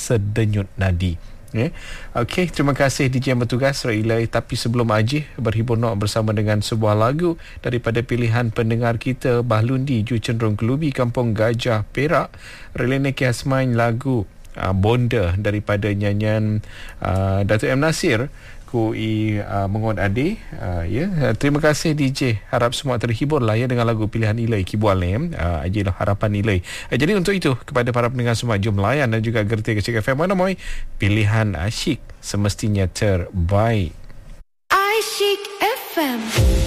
sedenyut nadi. Okey, terima kasih DJ yang bertugas Railai. Tapi sebelum Ajih berhibur nok bersama dengan sebuah lagu daripada pilihan pendengar kita Bahlundi Ju Cenderung Kelubi Kampung Gajah Perak, Railai Neki Hasmain lagu Bonda daripada nyanyian Datuk M. Nasir Kui Mengon Ade. Terima kasih DJ. Harap semua terhibur lah ya dengan lagu pilihan Ilai Kibual ni. Ajilah harapan Ilai. Jadi untuk itu kepada para pendengar semua, jom layan dan juga gerti ke Cik FM mana moi pilihan asyik semestinya terbaik. Asyik FM.